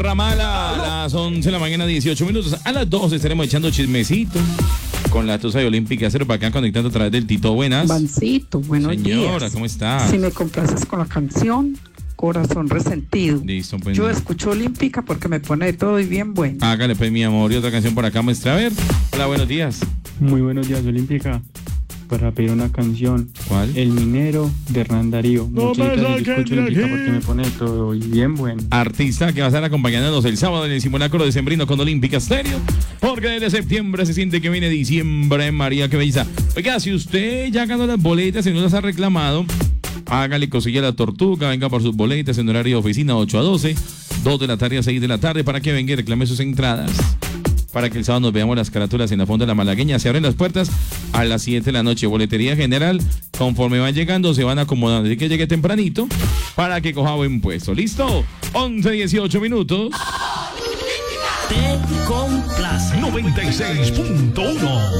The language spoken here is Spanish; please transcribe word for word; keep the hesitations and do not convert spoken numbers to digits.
Ramala, a las once de la mañana, dieciocho minutos. A las doce estaremos echando chismecito con la Tusa de Olímpica Cero para acá, conectando a través del Tito. Buenas. Vancito, buenos Señora, días. ¿cómo está? Si me complaces con la canción Corazón Resentido. Listo, pues. Yo escucho Olímpica porque me pone de todo y bien bueno. Hágale, pues, mi amor. Y otra canción por acá, muestra a ver. Hola, buenos días. Muy buenos días, Olímpica. Para pedir una canción. ¿Cuál? El Minero de Hernán Darío. No Muchas me gracias, saques yo escucho de Olímpica aquí. porque me pone de todo y bien bueno. Artista que va a estar acompañándonos el sábado en el simulacro de Sembrino con Olímpica Stereo, porque desde septiembre se siente que viene diciembre. María, qué belleza. Oiga, si usted ya ganó las boletas y no las ha reclamado, hágale cosilla a la Tortuga, venga por sus boletas en horario de oficina ocho a doce, dos de la tarde a seis de la tarde, para que venga y reclame sus entradas, para que el sábado nos veamos las carátulas en la fonda de la Malagueña. Se abren las puertas a las siete de la noche. Boletería general, conforme van llegando se van acomodando, así que llegue tempranito para que coja buen puesto. ¿Listo? once, dieciocho minutos. Te complace. noventa y seis punto uno